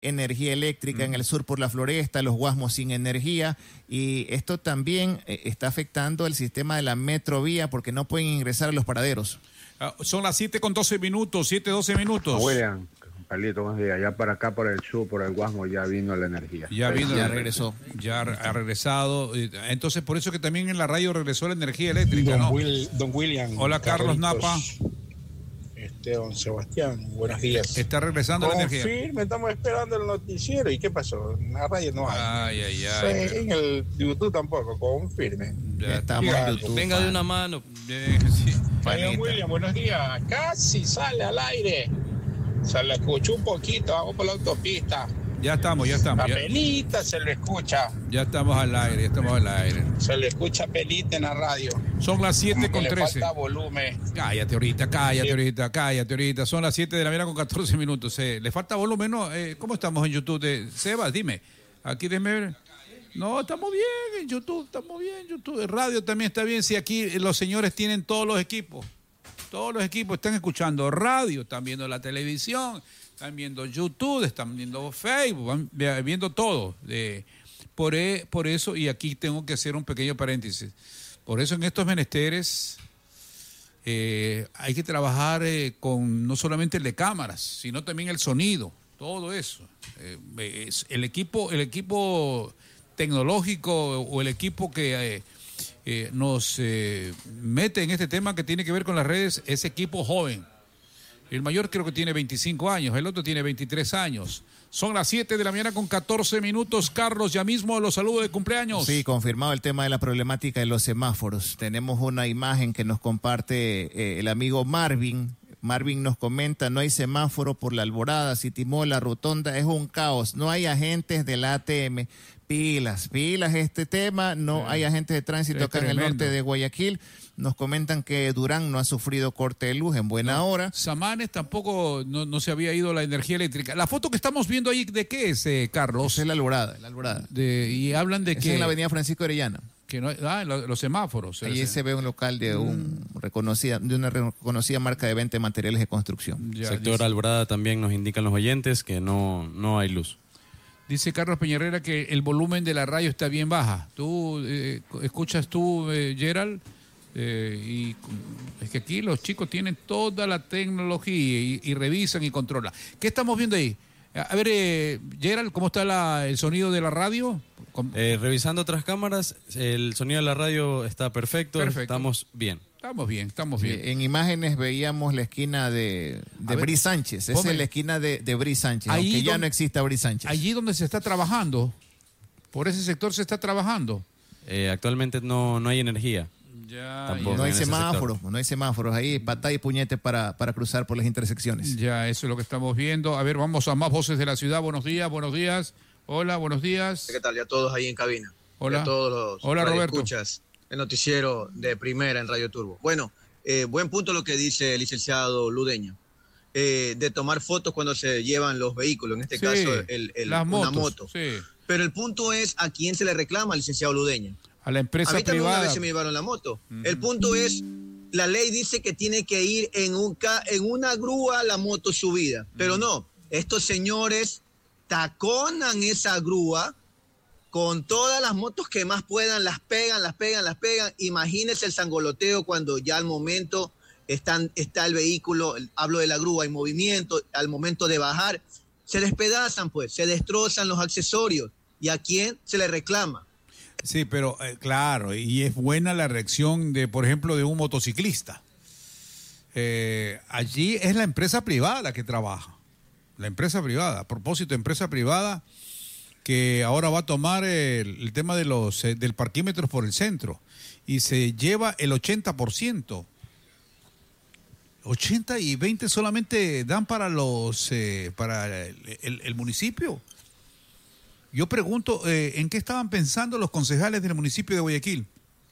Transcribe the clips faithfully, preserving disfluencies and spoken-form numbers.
energía eléctrica, uh-huh. en el sur por la Floresta, los Guasmos sin energía, y esto también eh, está afectando el sistema de la Metrovía porque no pueden ingresar a los paraderos. Uh, son las siete con doce minutos, siete doce minutos. William, Palito, buenos días. Ya para acá, por el sur, por el Guasmo, ya vino la energía. Ya vino, ya regresó. Ya ha regresado. Entonces, por eso que también en la radio regresó la energía eléctrica, don ¿no? Will, don William. Hola, Carlos Carlitos, Napa. Este, don Sebastián, buenos días. Está regresando la energía. Confirme, estamos esperando el noticiero. ¿Y qué pasó? En la radio no hay. Ay, ay, ay. Sí, en el YouTube tampoco, confirme. Ya estamos en YouTube. Venga de una mano. Eh, sí. Don William, buenos días. Casi sale al aire. Se le escuchó un poquito, vamos por la autopista. Ya estamos, ya estamos. La Ya, pelita se le escucha. ya estamos al aire, ya estamos al aire. Se le escucha pelita en la radio. Son las siete Como con que le trece. falta volumen. Cállate ahorita, cállate Sí. ahorita, cállate ahorita. Son las siete de la mañana con catorce minutos. Eh, ¿Le falta volumen? No, eh, ¿cómo estamos en YouTube? De, Sebas, dime. Aquí déjeme ver. No, estamos bien en YouTube, estamos bien en YouTube. El radio también está bien. Si aquí los señores tienen todos los equipos. Todos los equipos están escuchando radio, están viendo la televisión, están viendo YouTube, están viendo Facebook, van viendo todo. Eh, por, e, por eso, y aquí tengo que hacer un pequeño paréntesis, por eso en estos menesteres eh, hay que trabajar eh, con no solamente el de cámaras, sino también el sonido, todo eso. Eh, es el equipo, el equipo tecnológico o el equipo que... Eh, Eh, nos eh, mete en este tema que tiene que ver con las redes, ese equipo joven. El mayor creo que tiene veinticinco años, el otro tiene veintitrés años. Son las siete de la mañana con catorce minutos. Carlos, ya mismo los saludos de cumpleaños. Sí, confirmado el tema de la problemática de los semáforos. Tenemos una imagen que nos comparte eh, el amigo Marvin. Marvin nos comenta, no hay semáforo por la Alborada, Sitimó, la Rotonda, es un caos. No hay agentes del A T M. Pilas, pilas este tema, no sí. hay agentes de tránsito es acá tremendo. En el norte de Guayaquil. Nos comentan que Durán no ha sufrido corte de luz en buena no. hora. Samanes tampoco no, no se había ido la energía eléctrica. La foto que estamos viendo ahí, ¿de qué es, eh, Carlos? Es la Alborada, la Alborada. De, y hablan de es que... en la avenida Francisco Orellana. Que no, ah, los, los semáforos. Allí se ve un local de un reconocida, de una reconocida marca de venta de materiales de construcción. Ya, sector dice. Alborada también nos indican los oyentes que no, no hay luz. Dice Carlos Peñarrera que el volumen de la radio está bien baja. ¿Tú eh, escuchas tú, eh, Gerald? Eh, y es que aquí los chicos tienen toda la tecnología y, y revisan y controlan. ¿Qué estamos viendo ahí? A ver, eh, Gerald, ¿cómo está la, el sonido de la radio? Eh, revisando otras cámaras, el sonido de la radio está perfecto, perfecto. Estamos bien. Estamos bien, estamos bien. Sí, en imágenes veíamos la esquina de, de Bri Sánchez. Esa es la esquina de, de Bri Sánchez, aunque donde, ya no exista Bri Sánchez. Allí donde se está trabajando, por ese sector se está trabajando. Eh, actualmente no, no hay energía. Ya, ya. No hay semáforos, no hay semáforos. Ahí patá y puñete para, para cruzar por las intersecciones. Ya, eso es lo que estamos viendo. A ver, vamos a más voces de la ciudad. Buenos días, buenos días. Hola, buenos días. ¿Qué tal? Ya todos ahí en cabina. Hola. Ya todos los Hola, Roberto. Escuchas el noticiero de primera en Radio Turbo. Bueno, eh, buen punto lo que dice el licenciado Ludeña. Eh, de tomar fotos cuando se llevan los vehículos, en este sí, caso el, el, las una motos, moto. Sí. Pero el punto es a quién se le reclama al licenciado Ludeña. A la empresa a mí privada. También una vez se me llevaron la moto. Uh-huh. El punto es, la ley dice que tiene que ir en, un ca- en una grúa la moto subida. Uh-huh. Pero no, estos señores taconan esa grúa con todas las motos que más puedan, las pegan, las pegan, las pegan. Imagínense el sangoloteo cuando ya al momento están, está el vehículo, hablo de la grúa en movimiento, al momento de bajar, se despedazan pues, se destrozan los accesorios. ¿Y a quién se le reclama? Sí, pero eh, claro, y es buena la reacción de, por ejemplo, de un motociclista. Eh, allí es la empresa privada la que trabaja. La empresa privada, a propósito, empresa privada que ahora va a tomar el, el tema de los eh, del parquímetro por el centro y se lleva el ochenta por ciento. ochenta y veinte solamente dan para los eh, para el, el, el municipio. Yo pregunto, eh, ¿en qué estaban pensando los concejales del municipio de Guayaquil?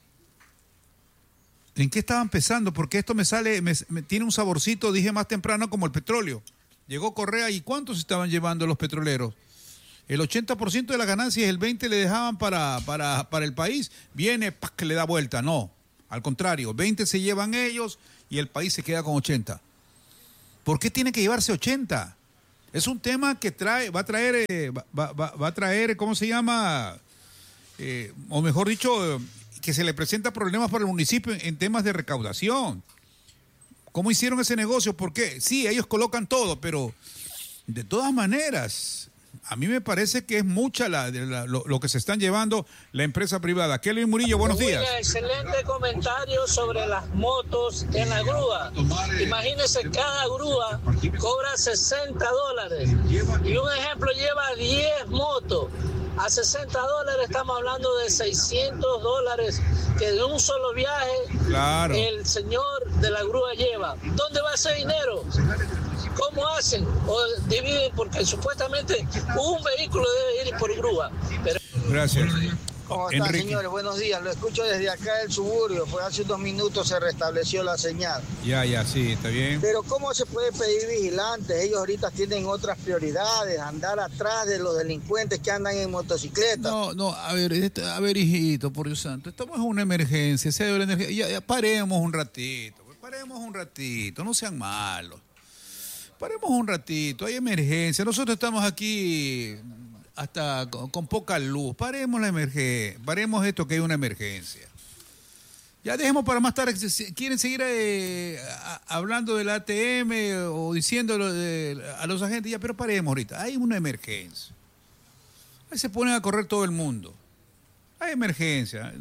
¿En qué estaban pensando? Porque esto me sale, me, me tiene un saborcito, dije más temprano, como el petróleo. Llegó Correa y ¿cuántos estaban llevando los petroleros? El ochenta por ciento de la ganancia y el veinte por ciento le dejaban para, para, para el país. Viene, ¡pac!, que le da vuelta. No, al contrario, veinte se llevan ellos y el país se queda con ochenta. ¿Por qué tiene que llevarse ochenta? Es un tema que trae, va a traer, eh, va, va, va a traer, ¿cómo se llama? Eh, o mejor dicho, eh, que se le presenta problemas para el municipio en, en temas de recaudación. ¿Cómo hicieron ese negocio? ¿Por qué? Sí, ellos colocan todo, pero de todas maneras, a mí me parece que es mucha la, la, lo, lo que se están llevando la empresa privada. Kelvin Murillo, buenos días. Excelente comentario sobre las motos en la grúa. Imagínese, cada grúa cobra sesenta dólares y un ejemplo lleva diez motos. A sesenta dólares estamos hablando de seiscientos dólares que de un solo viaje claro. el señor de la grúa lleva. ¿Dónde va ese dinero? ¿Cómo hacen? O dividen, porque supuestamente un vehículo debe ir por grúa. Pero... Gracias. ¿Cómo están, Enrique? señores? Buenos días. Lo escucho desde acá del suburbio. Pues hace unos minutos se restableció la señal. Ya, ya, sí, está bien. Pero ¿cómo se puede pedir vigilantes? Ellos ahorita tienen otras prioridades, andar atrás de los delincuentes que andan en motocicleta. No, no, a ver, a ver, hijito, por Dios santo, estamos en una emergencia, se debe la energía. Ya, ya, paremos un ratito, paremos un ratito, no sean malos. Paremos un ratito, hay emergencia. Nosotros estamos aquí hasta con, con poca luz. Paremos la emergencia, paremos esto que hay una emergencia. Ya dejemos para más tarde. ¿Quieren seguir eh, a, hablando del A T M o diciéndolo de, a los agentes? Ya, pero paremos ahorita. Hay una emergencia. Ahí se ponen a correr todo el mundo. Hay emergencia.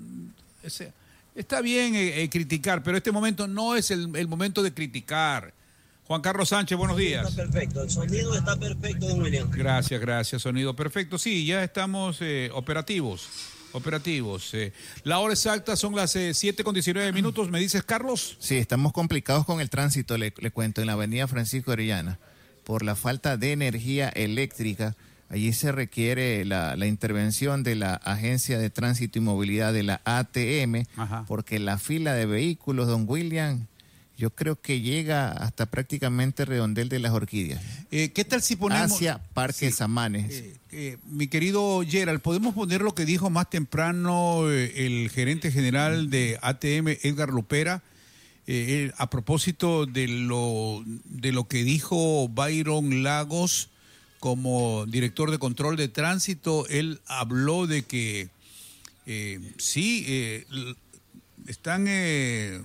Está bien eh, eh, criticar, pero este momento no es el, el momento de criticar. Juan Carlos Sánchez, buenos días. Está perfecto, el sonido está perfecto, don William. Gracias, gracias, sonido perfecto. Sí, ya estamos eh, operativos, operativos. Eh. La hora exacta son las eh, siete con diecinueve minutos, ¿me dices, Carlos? Sí, estamos complicados con el tránsito, le, le cuento, en la avenida Francisco Orellana, por la falta de energía eléctrica. Allí se requiere la, la intervención de la Agencia de Tránsito y Movilidad de la A T M, Ajá. porque la fila de vehículos, don William... Yo creo que llega hasta prácticamente Redondel de las Orquídeas. Eh, ¿Qué tal si ponemos... Hacia Parque sí. Samanes. Eh, eh, mi querido Gerald, ¿podemos poner lo que dijo más temprano eh, el gerente general de A T M, Edgar Lupera, eh, a propósito de lo, de lo que dijo Byron Lagos como director de control de tránsito? Él habló de que eh, sí, eh, están... Eh,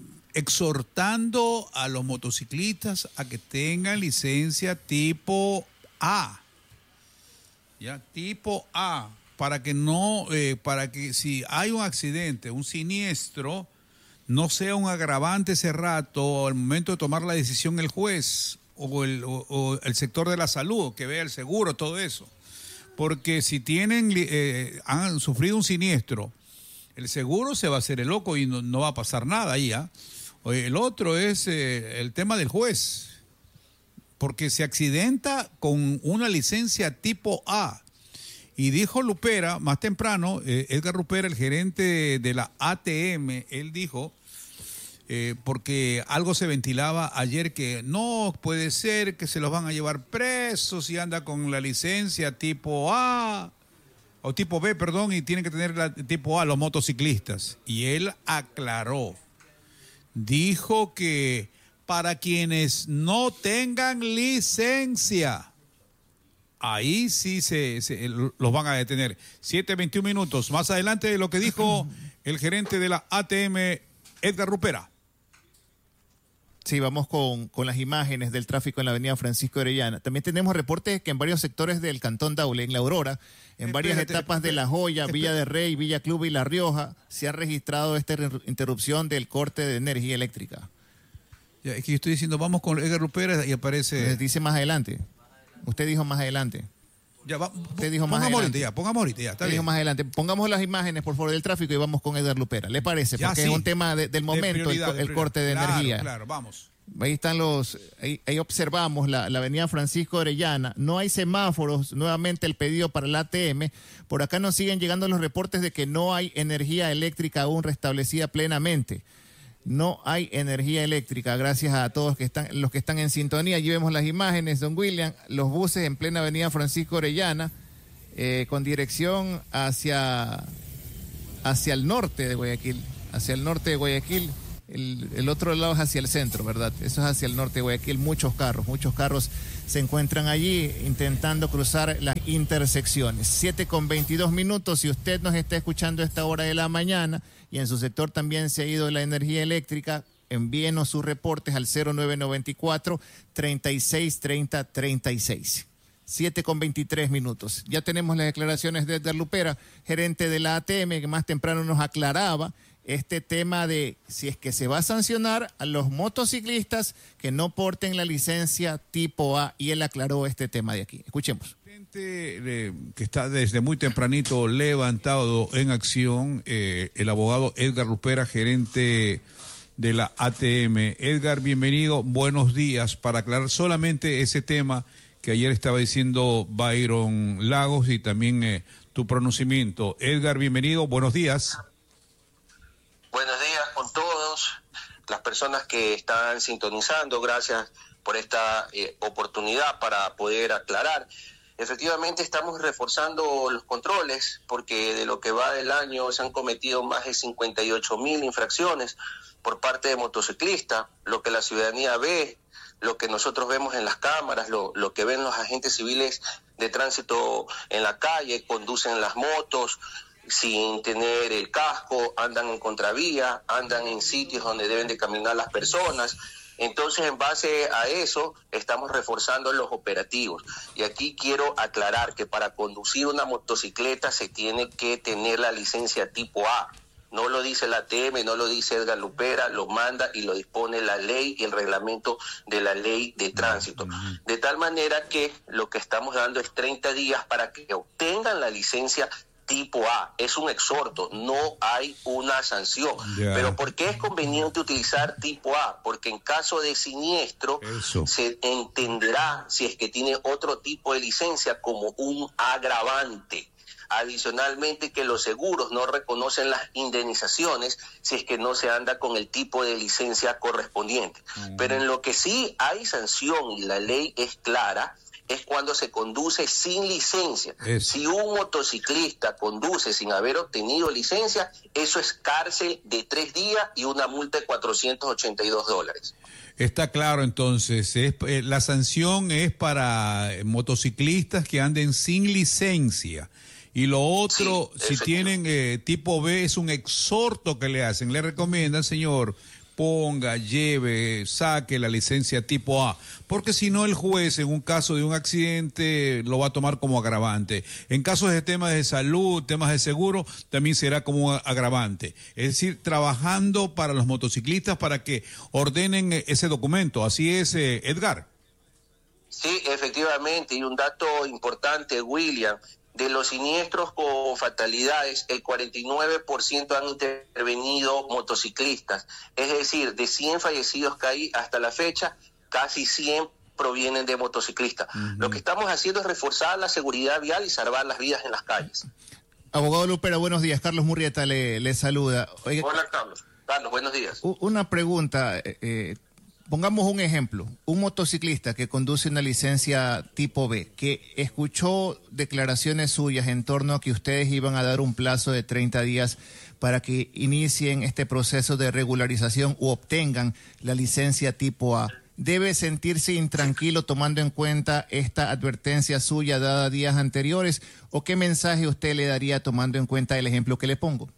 exhortando a los motociclistas a que tengan licencia tipo A, ya tipo A, para que no, eh, para que si hay un accidente, un siniestro, no sea un agravante ese rato al momento de tomar la decisión el juez o el, o, o el sector de la salud, que vea el seguro, todo eso, porque si tienen, eh, han sufrido un siniestro, el seguro se va a hacer el loco y no, no va a pasar nada ahí, ¿ah? ¿eh? El otro es eh, el tema del juez, porque se accidenta con una licencia tipo A. Y dijo Lupera, más temprano, eh, Edgar Lupera, el gerente de, de la A T M, él dijo, eh, porque algo se ventilaba ayer, que no puede ser que se los van a llevar presos si anda con la licencia tipo A, o tipo B, perdón, y tienen que tener la tipo A los motociclistas. Y él aclaró. Dijo que para quienes no tengan licencia, ahí sí se, se los van a detener. siete veintiún minutos. Más adelante de lo que dijo el gerente de la A T M, Edgar Lupera. Sí, vamos con, con las imágenes del tráfico en la avenida Francisco Orellana. También tenemos reportes que en varios sectores del Cantón Daule, en La Aurora, en varias espérate, etapas espérate, de La Joya, espérate. Villa de Rey, Villa Club y La Rioja, se ha registrado esta interrupción del corte de energía eléctrica. Ya, es que yo estoy diciendo, vamos con Edgar Lupera y aparece... Les dice más adelante. Usted dijo más adelante. Ya, va, Usted dijo más pongamos adelante. Ahorita, ya, pongamos ahorita, ya, está Usted bien. dijo más adelante. Pongamos las imágenes, por favor, del tráfico y vamos con Edgar Lupera. ¿Le parece? Ya, Porque sí. es un tema de, del momento, de el, el corte de claro, energía. Claro, vamos. Ahí están los, ahí, ahí observamos la, la avenida Francisco Orellana. No hay semáforos, nuevamente el pedido para el A T M. Por acá nos siguen llegando los reportes de que no hay energía eléctrica aún restablecida plenamente. No hay energía eléctrica, gracias a todos que están, los que están en sintonía. Allí vemos las imágenes, don William, los buses en plena avenida Francisco Orellana, eh, con dirección hacia, hacia el norte de Guayaquil, hacia el norte de Guayaquil. el, el otro lado es hacia el centro, ¿verdad? Eso es hacia el norte de Guayaquil. Muchos carros, muchos carros se encuentran allí intentando cruzar las intersecciones. siete con veintidós minutos, si usted nos está escuchando a esta hora de la mañana y en su sector también se ha ido la energía eléctrica, envíenos sus reportes al cero nueve nueve cuatro, treinta y seis, treinta, treinta y seis. siete con veintitrés minutos. Ya tenemos las declaraciones de Edgar Lupera, gerente de la A T M, que más temprano nos aclaraba este tema de si es que se va a sancionar a los motociclistas que no porten la licencia tipo A, y él aclaró este tema de aquí. Escuchemos. Que está desde muy tempranito levantado en acción, eh, el abogado Edgar Lupera, gerente de la A T M. Edgar, bienvenido, buenos días. Para aclarar solamente ese tema que ayer estaba diciendo Byron Lagos y también eh, tu pronunciamiento. Edgar, bienvenido, buenos días. Buenos días con todos, las personas que están sintonizando, gracias por esta eh, oportunidad para poder aclarar. Efectivamente estamos reforzando los controles porque de lo que va del año se han cometido más de cincuenta y ocho mil infracciones por parte de motociclistas, lo que la ciudadanía ve, lo que nosotros vemos en las cámaras, lo, lo que ven los agentes civiles de tránsito en la calle, conducen las motos sin tener el casco, andan en contravía, andan en sitios donde deben de caminar las personas. Entonces, en base a eso, estamos reforzando los operativos. Y aquí quiero aclarar que para conducir una motocicleta se tiene que tener la licencia tipo A. No lo dice la A T M, no lo dice Edgar Lupera, lo manda y lo dispone la ley y el reglamento de la ley de tránsito. De tal manera que lo que estamos dando es treinta días para que obtengan la licencia tipo A. Es un exhorto, no hay una sanción. Yeah. Pero ¿por qué es conveniente utilizar tipo A? Porque en caso de siniestro Eso. se entenderá si es que tiene otro tipo de licencia como un agravante. Adicionalmente, que los seguros no reconocen las indemnizaciones si es que no se anda con el tipo de licencia correspondiente. Mm. Pero en lo que sí hay sanción y la ley es clara, es cuando se conduce sin licencia. Eso. Si un motociclista conduce sin haber obtenido licencia, eso es cárcel de tres días y una multa de cuatrocientos ochenta y dos dólares. Está claro, entonces, es, eh, la sanción es para motociclistas que anden sin licencia. Y lo otro, sí, si tienen eh, tipo B, es un exhorto que le hacen. Le recomiendan, señor, ponga, lleve, saque la licencia tipo A, porque si no el juez en un caso de un accidente lo va a tomar como agravante. En casos de temas de salud, temas de seguro, también será como un agravante. Es decir, trabajando para los motociclistas para que ordenen ese documento. Así es, eh, Edgar. Sí, efectivamente, y un dato importante, William, de los siniestros con fatalidades, el cuarenta y nueve por ciento han intervenido motociclistas. Es decir, de cien fallecidos que hay hasta la fecha, casi cien provienen de motociclistas. Uh-huh. Lo que estamos haciendo es reforzar la seguridad vial y salvar las vidas en las calles. Abogado Lupera, buenos días. Carlos Murrieta le, le saluda. Oiga, hola, Carlos. Carlos, buenos días. Una pregunta. Eh, Pongamos un ejemplo, un motociclista que conduce una licencia tipo B, que escuchó declaraciones suyas en torno a que ustedes iban a dar un plazo de treinta días para que inicien este proceso de regularización u obtengan la licencia tipo A. ¿Debe sentirse intranquilo tomando en cuenta esta advertencia suya dada días anteriores? ¿O qué mensaje usted le daría tomando en cuenta el ejemplo que le pongo?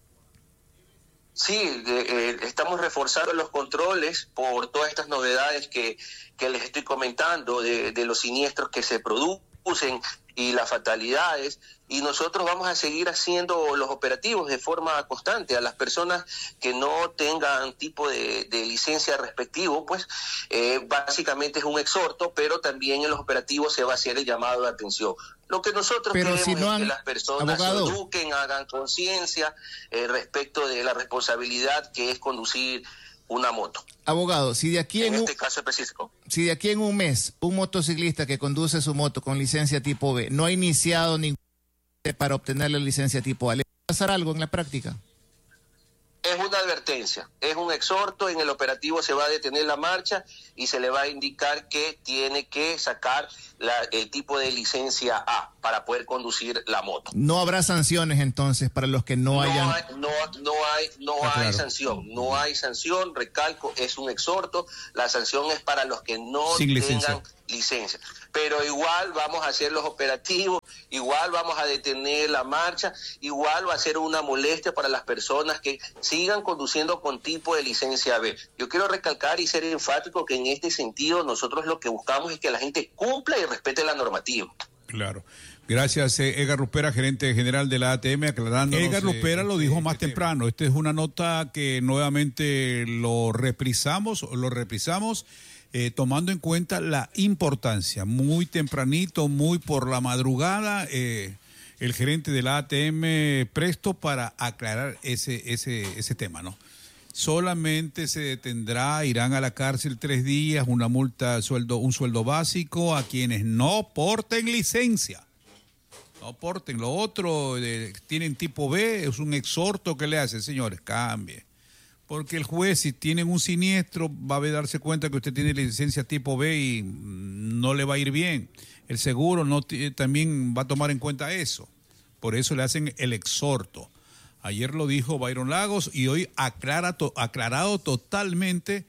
Sí, eh, estamos reforzando los controles por todas estas novedades que, que les estoy comentando, de, de los siniestros que se producen y las fatalidades, y nosotros vamos a seguir haciendo los operativos de forma constante. A las personas que no tengan tipo de, de licencia respectivo, pues eh, básicamente es un exhorto, pero también en los operativos se va a hacer el llamado de atención. Lo que nosotros pero queremos si no han... es que las personas abogado. se eduquen, hagan conciencia eh, respecto de la responsabilidad que es conducir una moto. Abogado, si de aquí en, en un, este caso específico. Si de aquí en un mes un motociclista que conduce su moto con licencia tipo B no ha iniciado ningún para obtener la licencia tipo A, ¿le va a pasar algo en la práctica? Es una una advertencia, es un exhorto, en el operativo se va a detener la marcha y se le va a indicar que tiene que sacar la, el tipo de licencia A para poder conducir la moto. No habrá sanciones entonces para los que no, no hayan... Hay, no, no hay, no ah, hay claro. sanción, no hay sanción, recalco, es un exhorto, la sanción es para los que no Sin tengan licencia. licencia. Pero igual vamos a hacer los operativos, igual vamos a detener la marcha, igual va a ser una molestia para las personas que sigan conduciendo con tipo de licencia B. Yo quiero recalcar y ser enfático que en este sentido nosotros lo que buscamos es que la gente cumpla y respete la normativa. Claro. Gracias, eh, Edgar Rupera, gerente general de la A T M, aclarándonos. Edgar Rupera eh, lo dijo más este temprano. Esta es una nota que nuevamente lo reprisamos, lo reprisamos. Eh, tomando en cuenta la importancia, muy tempranito, muy por la madrugada, eh, el gerente de la A T M presto para aclarar ese, ese, ese tema, ¿no? Solamente se detendrá, irán a la cárcel tres días, una multa, sueldo, un sueldo básico a quienes no porten licencia. No porten. Lo otro, eh, tienen tipo B, es un exhorto que le hace, señores, cambie. Porque el juez, si tienen un siniestro, va a darse cuenta que usted tiene licencia tipo B y no le va a ir bien. El seguro no t- también va a tomar en cuenta eso. Por eso le hacen el exhorto. Ayer lo dijo Byron Lagos y hoy aclara to- aclarado totalmente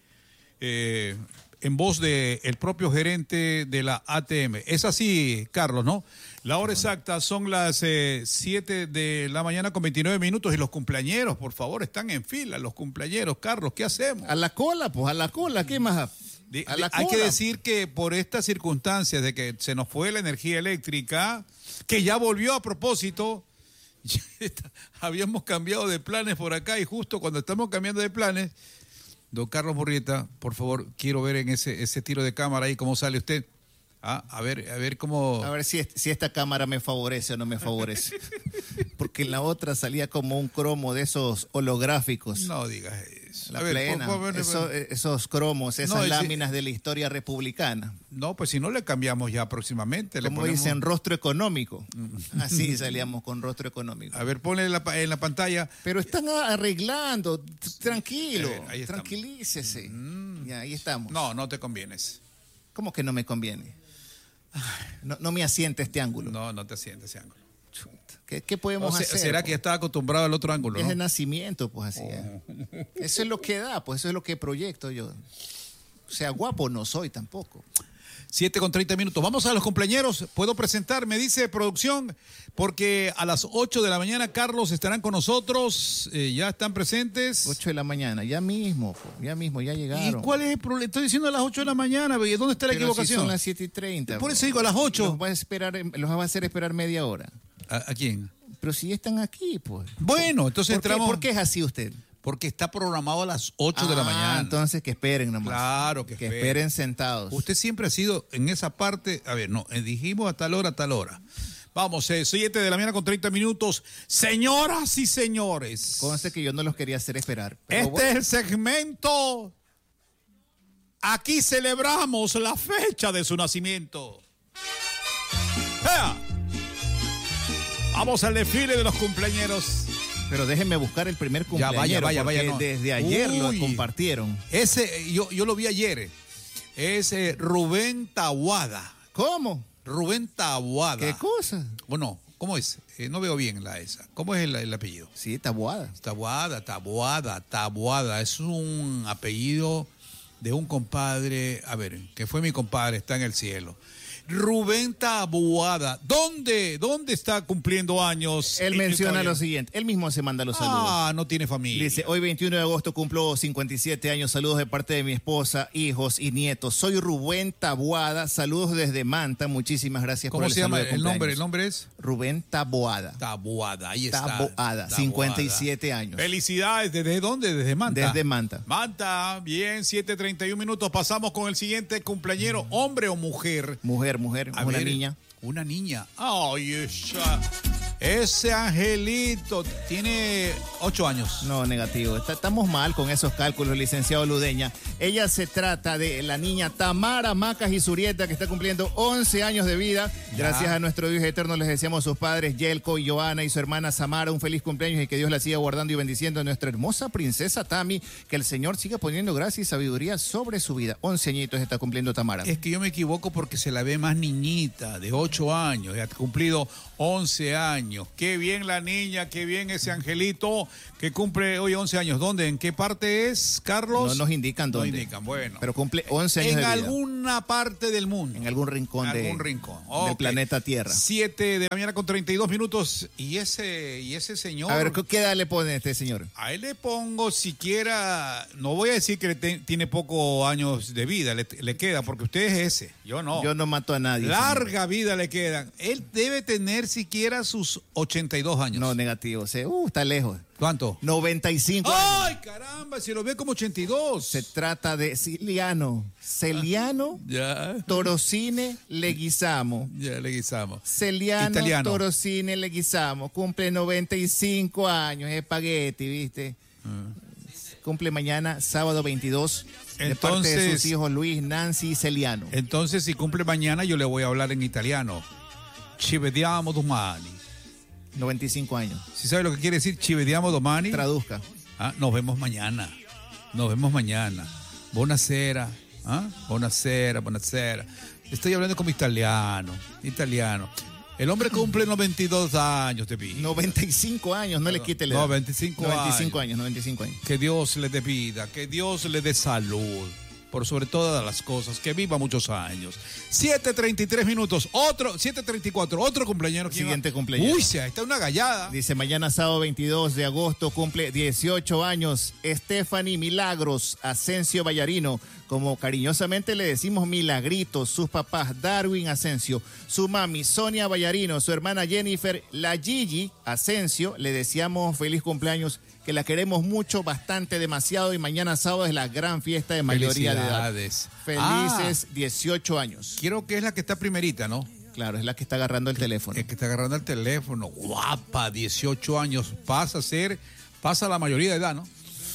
eh, en voz del propio gerente de la A T M. Es así, Carlos, ¿no? La hora exacta son las eh, siete de la mañana con veintinueve minutos y los cumpleañeros, por favor, están en fila, los cumpleañeros. Carlos, ¿qué hacemos? A la cola, pues, a la cola, ¿qué más? De, a la de, hay cola. que decir que por estas circunstancias de que se nos fue la energía eléctrica, que ya volvió a propósito, ya está, habíamos cambiado de planes por acá y justo cuando estamos cambiando de planes, don Carlos Murrieta, por favor, quiero ver en ese, ese tiro de cámara ahí cómo sale usted. Ah, a ver, a ver cómo... A ver si, si esta cámara me favorece o no me favorece. Porque en la otra salía como un cromo de esos holográficos. No digas eso. La a ver, plena, por, por, por, eso, esos cromos, esas no, láminas ese, de la historia republicana. No, pues si no le cambiamos ya próximamente. Como le ponemos... dicen, rostro económico. Así salíamos con rostro económico. A ver, ponle en la, en la pantalla. Pero están arreglando, tranquilo, ver, ahí tranquilícese. Mm. Ya, ahí estamos. No, no te convienes. ¿Cómo que no me conviene? No, no me asiente este ángulo. No, no te asiente ese ángulo. ¿Qué, qué podemos o sea, hacer? ¿Será pues? que está acostumbrado al otro ángulo? Es ¿no? de nacimiento, pues así. Oh. Eso es lo que da, pues eso es lo que proyecto yo. O sea, guapo no soy tampoco. siete con treinta minutos. Vamos a los cumpleañeros. ¿Puedo presentar? Me dice producción, porque a las ocho de la mañana Carlos estarán con nosotros. Eh, ya están presentes. ocho de la mañana, ya mismo, ya mismo, ya llegaron. ¿Y cuál es el problema? Estoy diciendo a las ocho de la mañana. ¿Dónde está la Pero equivocación? Si son las siete y treinta. Por eso digo a las ocho. Los va a, esperar, los va a hacer esperar media hora. ¿A, a quién? Pero si están aquí, pues. Bueno, entonces ¿Por qué, entramos. ¿Por qué es así usted? Porque está programado a las ocho ah, de la mañana. Entonces que esperen nomás. Claro, que, que esperen. esperen sentados. Usted siempre ha sido en esa parte. A ver, no, dijimos a tal hora, a tal hora. Vamos, eh, siete de la mañana con treinta minutos. Señoras y señores. Conste que yo no los quería hacer esperar. Este bueno. es el segmento. Aquí celebramos la fecha de su nacimiento. ¡Ea! Vamos al desfile de los cumpleañeros. Pero déjenme buscar el primer cumpleañero. Ya, vaya, vaya, vaya. No. Desde ayer Uy, lo compartieron. Ese, yo, yo lo vi ayer. Es eh, Rubén Taboada. ¿Cómo? Rubén Taboada. ¿Qué cosa? Bueno, ¿cómo es? Eh, no veo bien la esa. ¿Cómo es el, el apellido? Sí, Taboada. Taboada, Taboada, Taboada. Es un apellido de un compadre, a ver, que fue mi compadre, está en el cielo. Rubén Taboada. ¿Dónde, ¿Dónde está cumpliendo años? Él menciona lo siguiente. Él mismo se manda los saludos. Ah, no tiene familia. Dice, hoy veintiuno de agosto cumplo cincuenta y siete años. Saludos de parte de mi esposa, hijos y nietos. Soy Rubén Taboada. Saludos desde Manta. Muchísimas gracias por el saludo. ¿Cómo se llama el nombre? ¿El nombre es? Rubén Taboada. Taboada, ahí está. Taboada, Taboada. cincuenta y siete años. Felicidades. ¿Desde dónde? Desde Manta. Desde Manta. Manta, bien, siete treinta y uno minutos. Pasamos con el siguiente cumpleañero, hombre o mujer. Mujer. Mujer, a una ver, niña. Una niña. Ay, esa. Ese angelito tiene ocho años. No, negativo. Está- estamos mal con esos cálculos, licenciado Ludeña. Ella se trata de la niña Tamara Macas y Surieta, que está cumpliendo once años de vida. Ya. Gracias a nuestro Dios eterno les deseamos a sus padres, Yelko y Joana, y su hermana Samara, un feliz cumpleaños y que Dios la siga guardando y bendiciendo a nuestra hermosa princesa Tami. Que el Señor siga poniendo gracia y sabiduría sobre su vida. once añitos está cumpliendo Tamara. Es que yo me equivoco porque se la ve más niñita, de ocho años, ya ha cumplido once años. Qué bien la niña, qué bien ese angelito que cumple hoy once años. ¿Dónde? ¿En qué parte es, Carlos? No nos indican dónde. No indican, bueno. Pero cumple once años En de vida. alguna parte del mundo. En algún rincón, En de, algún rincón. del Ok. planeta Tierra. Siete de la mañana con treinta y dos minutos. Y ese, y ese señor. A ver, ¿qué qué edad le pone a este señor? A él le pongo siquiera, no voy a decir que le te- tiene pocos años de vida, le, le queda, porque usted es ese, yo no. Yo no mato a nadie. Larga vida le quedan. Él debe tener siquiera sus ochenta y dos años. No, negativo. O sea, uh, está lejos. ¿Cuánto? noventa y cinco ¡Ay, años. caramba! Se lo ve como ochenta y dos. Se trata de Ciliano. Celiano Ya, Torocine Leguizamo. ya le guisamos. Celiano Italiano. Torocine Leguizamo. Cumple noventa y cinco años. Espagueti, ¿viste? Cumple mañana, sábado veintidós. De parte de sus Entonces- hijos Luis, Nancy y Celiano. Entonces, si cumple mañana, yo le voy a hablar en italiano. Ci vediamo domani. noventa y cinco años. ¿Sí sabe lo que quiere decir ci vediamo domani? Traduzca. Ah, nos vemos mañana. Nos vemos mañana. Buonasera. ¿Ah? Buonasera, buonasera. Estoy hablando como italiano. Italiano. El hombre cumple noventa y dos años, te vi. noventa y cinco años, no le quite la edad. noventa y cinco noventa y cinco años. años, noventa y cinco años. Que Dios le dé vida, que Dios le dé salud. Por sobre todas las cosas, que viva muchos años. siete treinta y tres minutos, otro, siete treinta y cuatro, otro cumpleañero. ¿Quién Siguiente va? cumpleañero. Uy, se, ahí está una gallada. Dice, mañana sábado veintidós de agosto cumple dieciocho años Stephanie Milagros Asensio Vallarino, como cariñosamente le decimos Milagritos, sus papás Darwin Asensio, su mami Sonia Vallarino, su hermana Jennifer, la Gigi Asensio, le deseamos feliz cumpleaños, que la queremos mucho, bastante, demasiado, y mañana sábado es la gran fiesta de mayoría de edad. Felicidades. Felices dieciocho años. Creo que es la que está primerita, ¿no? Claro, es la que está agarrando el teléfono. El que está agarrando el teléfono. Guapa, dieciocho años. Pasa a ser, pasa la mayoría de edad, ¿no?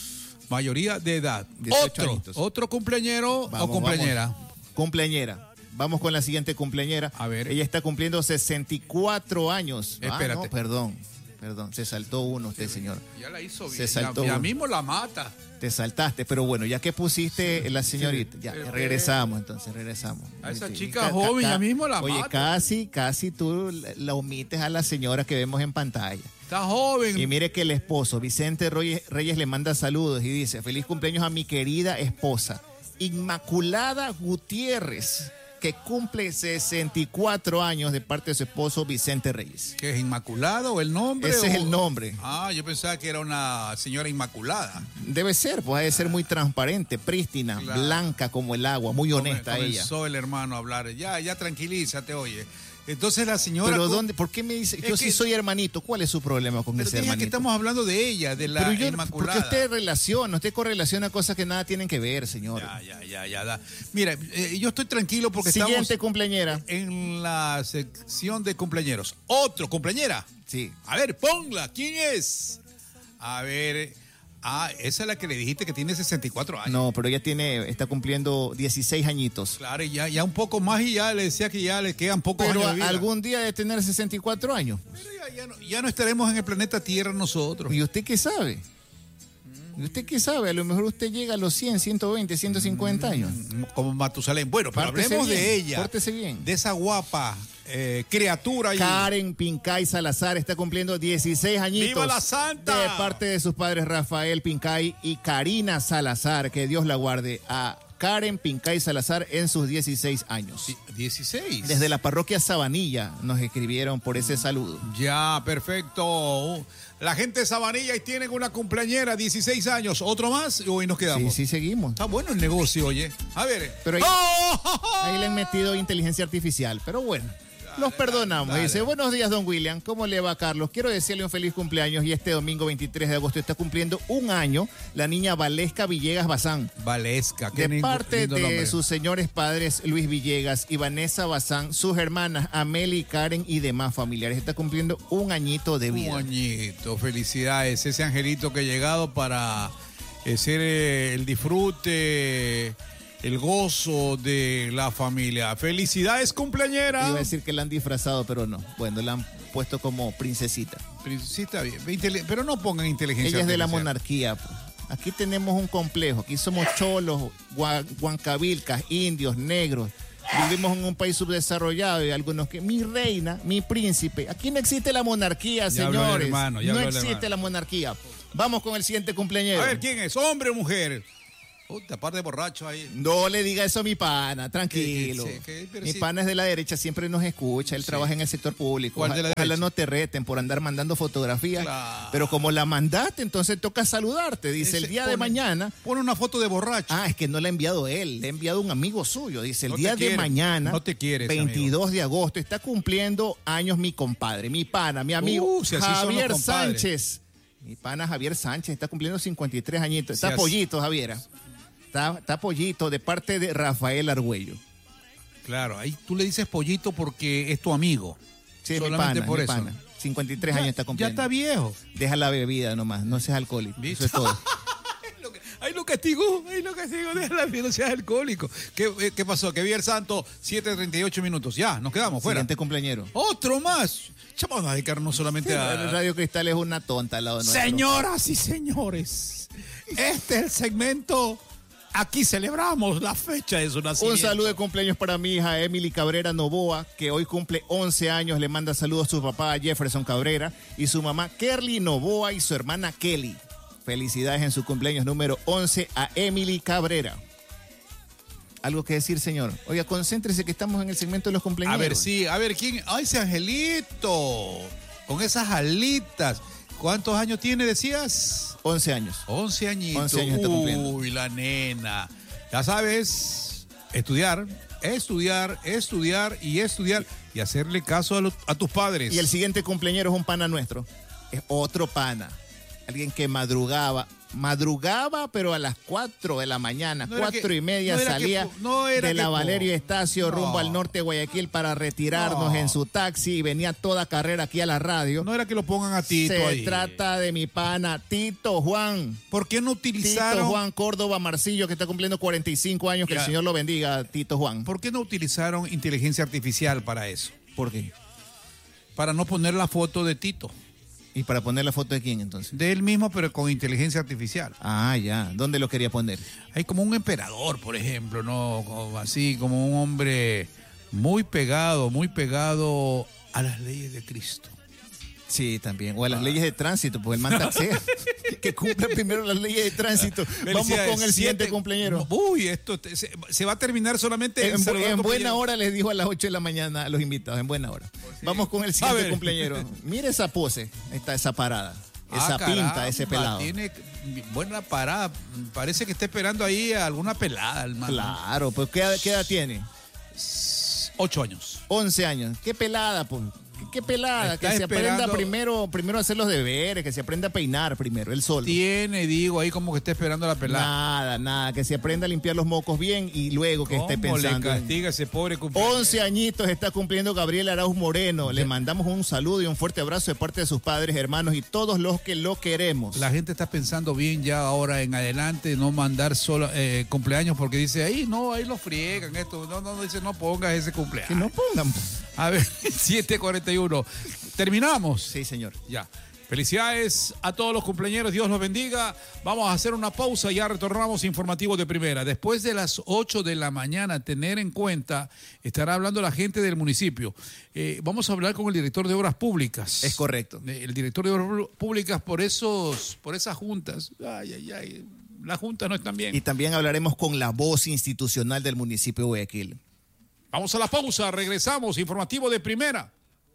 Mayoría de edad. dieciocho Otro, añitos. otro cumpleañero Vamos, o cumpleañera. vamos. Cumpleañera. Vamos con la siguiente cumpleañera. A ver. Ella está cumpliendo sesenta y cuatro años. Espérate. Ah, no, perdón. Perdón, se saltó uno usted, señor. Ya la hizo bien. Se saltó Ya, ya uno. mismo la mata. Te saltaste, pero bueno, ya que pusiste la señorita, ya Eh, regresamos, entonces regresamos. A esa Sí, chica ca- joven ca- ya mismo la Oye, mata. casi, casi tú la- la omites a la señora que vemos en pantalla. Está joven. Y mire que el esposo, Vicente Reyes, Reyes, le manda saludos y dice, feliz cumpleaños a mi querida esposa, Inmaculada Gutiérrez, que cumple sesenta y cuatro años, de parte de su esposo Vicente Reyes. ¿Qué es Inmaculado o el nombre? Ese es o- el nombre. Ah, yo pensaba que era una señora Inmaculada. Debe ser, pues debe ser muy transparente, prístina, Claro. blanca como el agua, muy honesta Come- ella. Comenzó el hermano a hablar. Ya, ya tranquilízate, oye. Entonces la señora. Pero cu- ¿dónde? ¿Por qué me dice? Es Yo que- sí soy hermanito. ¿Cuál es su problema con Pero ese te dije hermanito? que estamos hablando de ella, de la Pero yo, Inmaculada. porque usted relaciona, usted correlaciona cosas que nada tienen que ver, señor. Ya, ya, ya, ya. Da. Mira, eh, yo estoy tranquilo porque Siguiente estamos cumpleañera. en la sección de cumpleañeros. Otro cumpleañera. Sí. A ver, ponla. ¿Quién es? A ver. Ah, esa es la que le dijiste que tiene sesenta y cuatro años. No, pero ella tiene, está cumpliendo dieciséis añitos. Claro, y ya, ya un poco más y ya le decía que ya le quedan pocos Pero años de vida. algún día de tener sesenta y cuatro años. Pero ya, ya no, ya no estaremos en el planeta Tierra nosotros. ¿Y usted qué sabe? ¿Y usted qué sabe? A lo mejor usted llega a los cien, ciento veinte, ciento cincuenta años. Como Matusalén. Bueno, pero Pórtese hablemos bien, de ella. pórtese bien. De esa guapa eh, criatura. ahí. Karen Pincay Salazar está cumpliendo dieciséis añitos. ¡Viva la santa! De parte de sus padres Rafael Pincay y Karina Salazar. Que Dios la guarde a Karen Pincay Salazar en sus dieciséis años. dieciséis. Desde la parroquia Sabanilla nos escribieron por ese saludo. Ya, perfecto. La gente de Sabanilla y tienen una cumpleañera, dieciséis años. ¿Otro más? Hoy nos quedamos. Sí, sí, seguimos. Está bueno el negocio, oye. A ver. Pero ahí, ¡Oh! ahí le han metido inteligencia artificial, pero bueno. los perdonamos. Dale. Dice, buenos días, don William. ¿Cómo le va, Carlos? Quiero decirle un feliz cumpleaños y este domingo veintitrés de agosto está cumpliendo un año la niña Valesca Villegas Bazán. Valesca, qué De lindo, parte lindo de nombre. sus señores padres Luis Villegas y Vanessa Bazán, sus hermanas Amelie, Karen y demás familiares. Está cumpliendo un añito de vida. Un añito, felicidades. Ese angelito que ha llegado para eh, ser eh, el disfrute, el gozo de la familia. ¡Felicidades, cumpleañera! Iba a decir que la han disfrazado, pero no. Bueno, la han puesto como princesita. Princesita, bien. Intele- Pero no pongan inteligencia Ella es de la artificial. monarquía. Pues. Aquí tenemos un complejo. Aquí somos cholos, gua- huancavilcas, indios, negros. Vivimos en un país subdesarrollado y algunos que... Mi reina, mi príncipe. Aquí no existe la monarquía, Ya habló el señores. hermano, ya no habló el existe hermano. la monarquía. Vamos con el siguiente cumpleañero. A ver, ¿quién es? ¿Hombre o mujer? Puta, par de borrachos ahí. No le diga eso a mi pana, tranquilo. ¿Qué- qué- qué- pero Mi sí. pana es de la derecha, siempre nos escucha. Él Sí. trabaja en el sector público. ¿Cuál de la Ojalá derecha? no te reten por andar mandando fotografías. Claro. Pero como la mandaste, entonces toca saludarte. Dice, Ese el día pone- de mañana... Pone una foto de borracho. Ah, es que no la ha enviado él, le ha enviado un amigo suyo. Dice, el No te día de quiere, mañana, no te quiere ese veintidós de agosto, está cumpliendo años mi compadre, mi pana, mi amigo Uh, si así son los Javier compadres. Sánchez. Mi pana Javier Sánchez está cumpliendo cincuenta y tres añitos. Está Si así- pollito, Javier. Está, está pollito de parte de Rafael Argüello. Claro, ahí tú le dices pollito porque es tu amigo. Sí, mi Solamente pana, por mi eso. pana. cincuenta y tres Ya- años está Ya cumpliendo. está viejo. Deja la bebida nomás, no seas alcohólico. ¿Viste? Eso es todo. Ahí lo castigó, ahí lo castigó, déjala bien, no seas alcohólico. ¿Qué, eh, qué pasó? Que vi el santo, siete treinta y ocho minutos. Ya, nos quedamos fuera. Siguiente cumpleañero. Otro más. Ya vamos a dedicarnos solamente a... Radio Cristal es una tonta al lado nuestro. Señoras y señores, este es el segmento. Aquí celebramos la fecha de su nacimiento. Un saludo de cumpleaños para mi hija Emily Cabrera Novoa, que hoy cumple once años. Le manda saludos a su papá Jefferson Cabrera y su mamá Kerly Novoa y su hermana Kelly. Felicidades en su cumpleaños número once a Emily Cabrera. ¿Algo que decir, señor? Oiga, concéntrese que estamos en el segmento de los cumpleaños. A ver, sí, a ver, ¿quién? ¡Ay, ese angelito! Con esas alitas. ¿Cuántos años tiene, decías? once años. once añitos. once años está cumpliendo. Uy, la nena. Ya sabes, estudiar, estudiar, estudiar y estudiar y hacerle caso a, lo- a tus padres. Y el siguiente cumpleañero es un pana nuestro. Es otro pana. Alguien que madrugaba. Madrugaba, pero a las cuatro de la mañana, No era cuatro que- y media no era salía que- no era de la que- Valerio Estacio No. rumbo al norte de Guayaquil para retirarnos No. en su taxi y venía toda carrera aquí a la radio. No era que lo pongan a Tito Se ahí. trata de mi pana Tito Juan. ¿Por qué no utilizaron? Tito Juan Córdoba Marcillo, que está cumpliendo cuarenta y cinco años. Que Ya. el Señor lo bendiga, Tito Juan. ¿Por qué no utilizaron inteligencia artificial para eso? ¿Por qué? Para no poner la foto de Tito. ¿Y para poner la foto de quién entonces? De él mismo, pero con inteligencia artificial. Ah, ya. ¿Dónde lo quería poner? Hay como un emperador, por ejemplo, ¿no? Como así, como un hombre muy pegado, muy pegado a las leyes de Cristo. Sí, también. O a las Ah. leyes de tránsito, pues el man taxea. Que cumpla primero las leyes de tránsito. Vamos Felicidades. con el siguiente Siete- cumpleañero. Uy, esto te- se, se va a terminar solamente En, bu- saludando en buena compañeros. hora les dijo a las ocho de la mañana a los invitados, en buena hora. Vamos con el A siguiente ver. cumpleañero. Mire esa pose, está esa parada, Ah, esa caramba, pinta, ese pelado. Tiene buena parada. Parece que está esperando ahí a alguna pelada, el man. Claro, pues ¿qué, edad- qué edad tiene? Ocho años. once años. Qué pelada, pues. Qué pelada, Está que se aprenda esperando- primero, primero a hacer los deberes, que se aprenda a peinar primero, él solo. Tiene, digo, ahí como que está esperando la pelada. Nada, nada, que se aprenda a limpiar los mocos bien y luego que esté ¿Cómo le pensando. en- castiga ese pobre cumpleaños? once añitos está cumpliendo Gabriel Arauz Moreno. Le mandamos un saludo y un fuerte abrazo de parte de sus padres, hermanos y todos los que lo queremos. La gente está pensando bien ya ahora en adelante, no mandar solo eh, cumpleaños porque dice, ahí no, ahí lo friegan esto. No, no, no, dice, no pongas ese cumpleaños. Que no pongan. A ver, siete cuarenta y uno. ¿Terminamos? Sí, señor. Ya. Felicidades a todos los cumpleaños, Dios los bendiga. Vamos a hacer una pausa y ya retornamos informativos de primera. Después de las ocho de la mañana, tener en cuenta, estará hablando la gente del municipio. Eh, vamos a hablar con el director de Obras Públicas. Es correcto. Eh, El director de Obras Públicas por esos, por esas juntas. Ay, ay, ay. Las juntas no están bien. Y también hablaremos con la voz institucional del municipio de Guayaquil. Vamos a la pausa, regresamos, informativo de primera.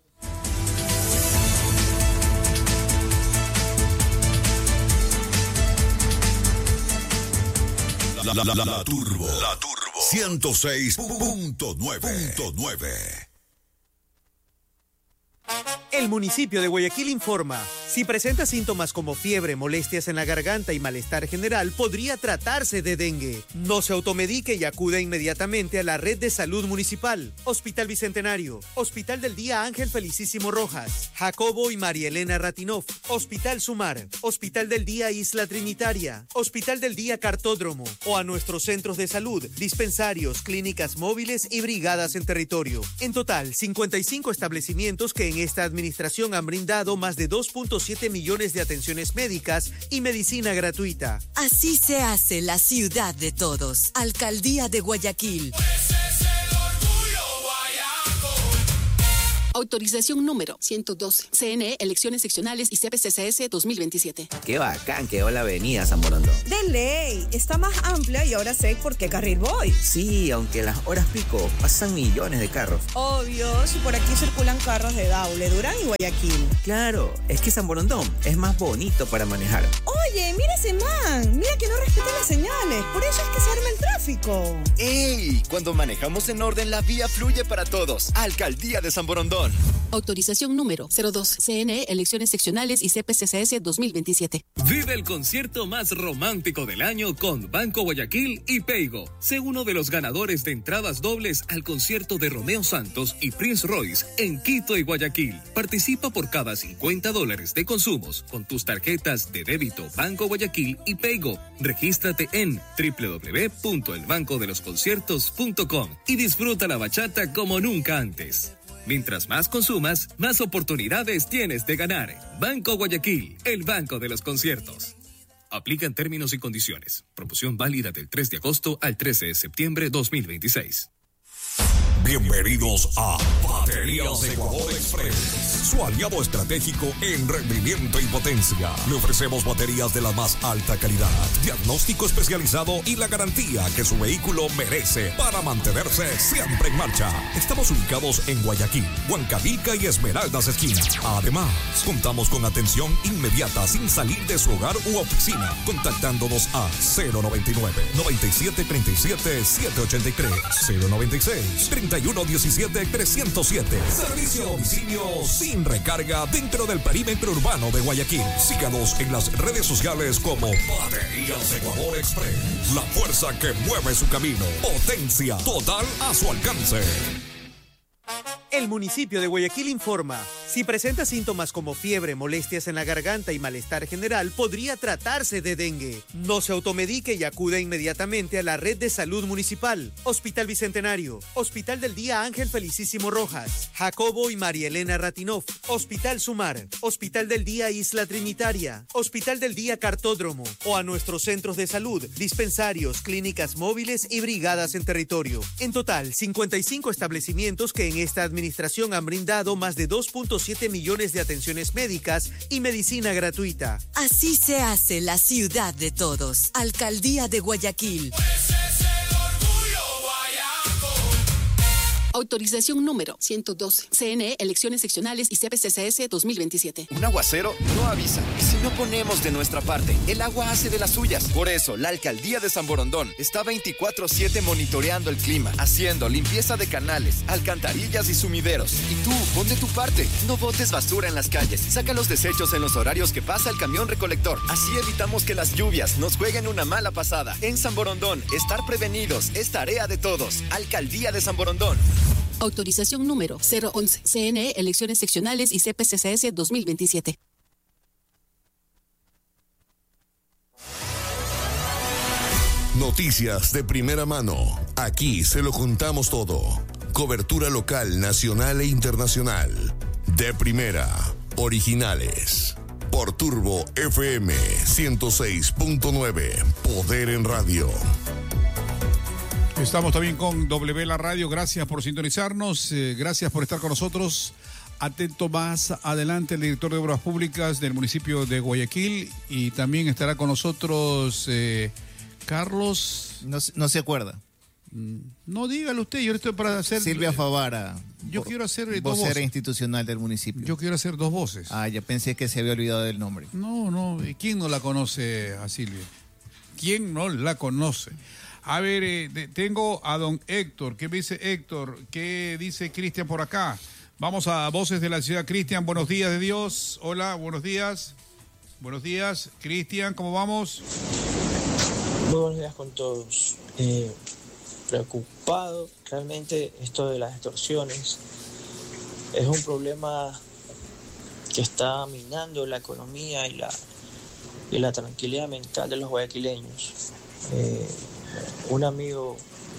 La, la, la, la Turbo. La Turbo. ciento seis punto nueve. El municipio de Guayaquil informa, si presenta síntomas como fiebre, molestias en la garganta y malestar general, podría tratarse de dengue. No se automedique y acude inmediatamente a la red de salud municipal. Hospital Bicentenario, Hospital del Día Ángel Felicísimo Rojas, Jacobo y María Elena Ratinov, Hospital Sumar, Hospital del Día Isla Trinitaria, Hospital del Día Cartódromo o a nuestros centros de salud, dispensarios, clínicas móviles y brigadas en territorio. En total, cincuenta y cinco establecimientos que en esta administración Administración han brindado más de dos punto siete millones de atenciones médicas y medicina gratuita. Así se hace la ciudad de todos. Alcaldía de Guayaquil. Autorización número ciento doce. C N E, Elecciones Seccionales y C P C C S dos mil veintisiete. Qué bacán quedó la avenida San Borondón. De ley, está más amplia y ahora sé por qué carril voy. Sí, aunque las horas pico pasan millones de carros. Obvio, si por aquí circulan carros de Daule, Durán y Guayaquil. Claro, es que San Borondón es más bonito para manejar. Oye, mira ese man, mira que no respeta las señales, por eso es que se arma el tráfico. ¡Ey! Cuando manejamos en orden, la vía fluye para todos. Alcaldía de San Borondón. Autorización número cero dos. C N E, Elecciones Seccionales y C P C C S dos mil veintisiete. Vive el concierto más romántico del año con Banco Guayaquil y Peigo. Sé uno de los ganadores de entradas dobles al concierto de Romeo Santos y Prince Royce en Quito y Guayaquil. Participa por cada cincuenta dólares de consumos con tus tarjetas de débito Banco Guayaquil y Peigo. Regístrate en doble u doble u doble u punto el banco de los conciertos punto com y disfruta la bachata como nunca antes. Mientras más consumas, más oportunidades tienes de ganar. Banco Guayaquil, el banco de los conciertos. Aplican términos y condiciones. Promoción válida del tres de agosto al trece de septiembre de dos mil veintiséis. Bienvenidos a Baterías Ecuador Express, su aliado estratégico en rendimiento y potencia. Le ofrecemos baterías de la más alta calidad, diagnóstico especializado y la garantía que su vehículo merece para mantenerse siempre en marcha. Estamos ubicados en Guayaquil, Huancavelica y Esmeraldas Esquina. Además, contamos con atención inmediata sin salir de su hogar u oficina, contactándonos a cero noventa y nueve, noventa y siete, treinta y siete, setecientos ochenta y tres, cero noventa y seis, treinta y uno diecisiete, trescientos siete. Servicio a domicilio sin recarga dentro del perímetro urbano de Guayaquil. Síganos en las redes sociales como Baterías Ecuador Express. La fuerza que mueve su camino. Potencia total a su alcance. El municipio de Guayaquil informa, si presenta síntomas como fiebre, molestias en la garganta y malestar general, podría tratarse de dengue. No se automedique y acude inmediatamente a la red de salud municipal. Hospital Bicentenario, Hospital del Día Ángel Felicísimo Rojas, Jacobo y María Elena Ratinov, Hospital Sumar, Hospital del Día Isla Trinitaria, Hospital del Día Cartódromo o a nuestros centros de salud, dispensarios, clínicas móviles y brigadas en territorio. En total, cincuenta y cinco establecimientos que en esta administración Administración han brindado más de dos punto siete millones de atenciones médicas y medicina gratuita. Así se hace la ciudad de todos. Alcaldía de Guayaquil. Autorización número ciento doce. C N E, Elecciones Seccionales y C P C C S dos mil veintisiete. Un aguacero no avisa. Y si no ponemos de nuestra parte, el agua hace de las suyas. Por eso, la Alcaldía de San Borondón está veinticuatro siete monitoreando el clima, haciendo limpieza de canales, alcantarillas y sumideros. Y tú, pon de tu parte. No botes basura en las calles. Saca los desechos en los horarios que pasa el camión recolector. Así evitamos que las lluvias nos jueguen una mala pasada. En San Borondón, estar prevenidos es tarea de todos. Alcaldía de San Borondón. Autorización número cero once. C N E, Elecciones Seccionales y C P C C S dos mil veintisiete. Noticias de primera mano. Aquí se lo juntamos todo. Cobertura local, nacional e internacional. De primera. Originales. Por Turbo F M ciento seis punto nueve. Poder en radio. Estamos también con W La Radio. Gracias por sintonizarnos. Eh, gracias por estar con nosotros. Atento más adelante el director de Obras Públicas del municipio de Guayaquil. Y también estará con nosotros eh, Carlos. No, no se acuerda. No, dígalo usted. Yo estoy para hacer. Silvia Favara. Yo quiero hacer dos vocera voces. institucional del municipio. Yo quiero hacer dos voces. Ah, ya pensé que se había olvidado del nombre. No, no. ¿Quién no la conoce a Silvia? ¿Quién no la conoce? A ver, eh, de, tengo a don Héctor. ¿Qué me dice Héctor? ¿Qué dice Cristian por acá? Vamos a Voces de la Ciudad. Cristian, buenos días de Dios. Hola, buenos días. Buenos días. Cristian, ¿cómo vamos? Muy buenos días con todos. Eh, preocupado, realmente esto de las extorsiones es un problema que está minando la economía y la, y la tranquilidad mental de los guayaquileños. Eh, un amigo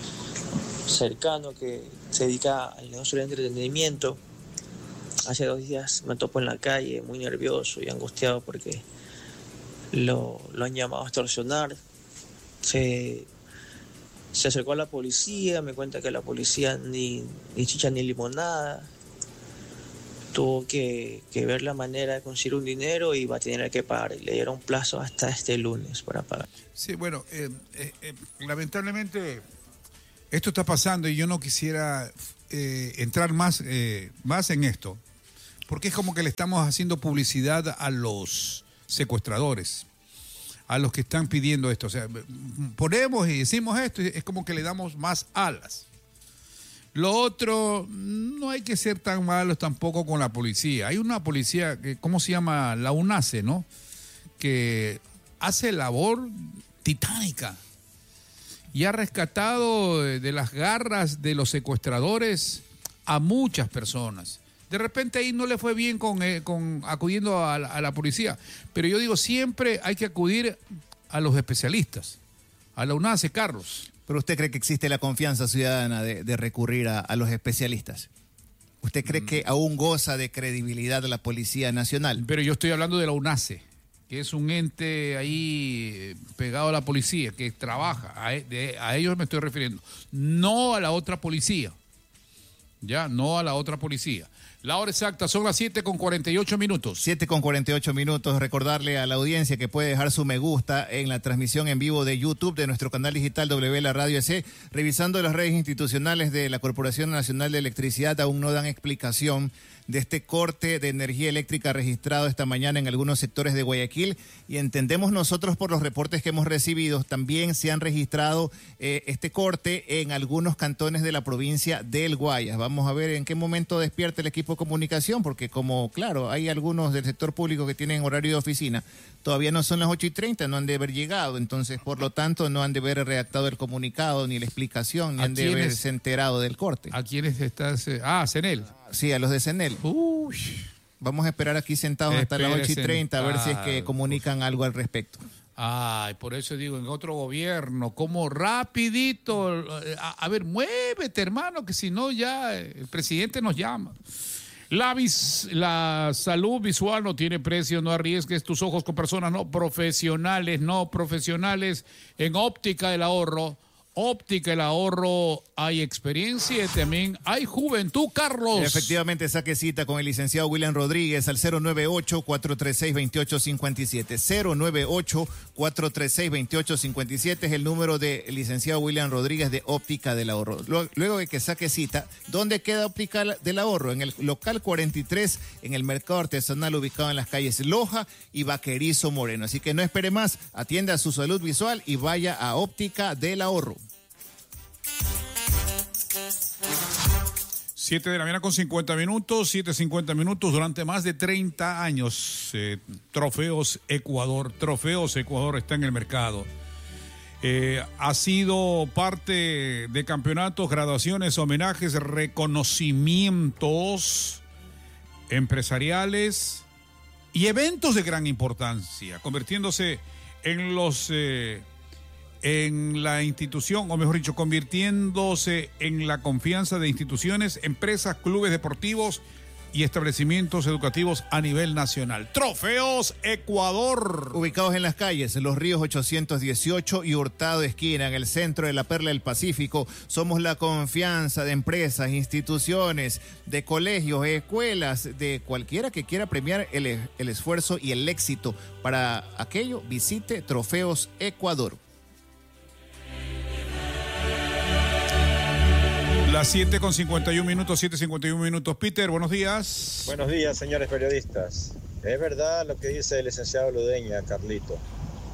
cercano que se dedica al negocio del entretenimiento, hace dos días me topo en la calle muy nervioso y angustiado porque lo, lo han llamado a extorsionar. Se, se acercó a la policía, me cuenta que la policía ni, ni chicha ni limonada. Tuvo que, que ver la manera de conseguir un dinero y va a tener que pagar. Y le dieron plazo hasta este lunes para pagar. Sí, bueno, eh, eh, eh, lamentablemente esto está pasando y yo no quisiera eh, entrar más, eh, más en esto, porque es como que le estamos haciendo publicidad a los secuestradores, a los que están pidiendo esto. O sea, ponemos y decimos esto y es como que le damos más alas. Lo otro, no hay que ser tan malos tampoco con la policía. Hay una policía, que, ¿cómo se llama? La UNACE, ¿no? Que hace labor titánica y ha rescatado de las garras de los secuestradores a muchas personas. De repente ahí no le fue bien con, eh, con acudiendo a la, a la policía, pero yo digo, siempre hay que acudir a los especialistas, a la UNACE, Carlos. ¿Pero usted cree que existe la confianza ciudadana de, de recurrir a, a los especialistas? ¿Usted cree mm. que aún goza de credibilidad la Policía Nacional? Pero yo estoy hablando de la UNACE, que es un ente ahí pegado a la policía, que trabaja, a, de, a ellos me estoy refiriendo, no a la otra policía, ya, no a la otra policía. La hora exacta son las siete con cuarenta y ocho minutos. siete con cuarenta y ocho minutos. Recordarle a la audiencia que puede dejar su me gusta en la transmisión en vivo de YouTube de nuestro canal digital W La Radio S. Revisando las redes institucionales de la Corporación Nacional de Electricidad, aún no dan explicación de este corte de energía eléctrica registrado esta mañana en algunos sectores de Guayaquil, y entendemos nosotros por los reportes que hemos recibido, también se han registrado eh, este corte en algunos cantones de la provincia del Guayas. Vamos a ver en qué momento despierta el equipo de comunicación, porque como, claro, hay algunos del sector público que tienen horario de oficina, todavía no son las ocho y treinta, no han de haber llegado, entonces, por lo tanto, no han de haber redactado el comunicado, ni la explicación, ni han de haberse enterado del corte. ¿A quiénes estás? Eh? Ah, Senel. Sí, a los de Senel. Uy. Vamos a esperar aquí sentados hasta las ocho y treinta a ver si es que comunican algo al respecto. Ay, por eso digo, en otro gobierno, como rapidito, a, a ver, muévete, hermano, que si no ya el presidente nos llama. La, vis, la salud visual no tiene precio, no arriesgues tus ojos con personas no profesionales, no profesionales en Óptica del Ahorro. Óptica el Ahorro, hay experiencia y también hay juventud, Carlos. Efectivamente, saque cita con el licenciado William Rodríguez al cero nueve ocho, cuatro tres seis, dos ocho cinco siete. cero nueve ocho, cuatro tres seis, dos ocho cinco siete es el número del licenciado William Rodríguez de Óptica del Ahorro. Luego de que saque cita, ¿dónde queda Óptica del Ahorro? En el local cuarenta y tres, en el mercado artesanal ubicado en las calles Loja y Vaquerizo Moreno. Así que no espere más, atienda a su salud visual y vaya a Óptica del Ahorro. siete de la mañana con cincuenta minutos, siete cincuenta minutos, durante más de treinta años. Eh, Trofeos Ecuador, Trofeos Ecuador está en el mercado. Eh, ha sido parte de campeonatos, graduaciones, homenajes, reconocimientos empresariales y eventos de gran importancia, convirtiéndose en los... Eh, en la institución, o mejor dicho, convirtiéndose en la confianza de instituciones, empresas, clubes deportivos y establecimientos educativos a nivel nacional. Trofeos Ecuador. Ubicados en las calles Los Ríos ochocientos dieciocho y Hurtado Esquina, en el centro de la Perla del Pacífico. Somos la confianza de empresas, instituciones, de colegios, escuelas, de cualquiera que quiera premiar el, el esfuerzo y el éxito. Para aquello, visite Trofeos Ecuador. Las siete con cincuenta y un minutos, siete cincuenta y un minutos. Peter, buenos días. Buenos días, señores periodistas. Es verdad lo que dice el licenciado Ludeña, Carlito.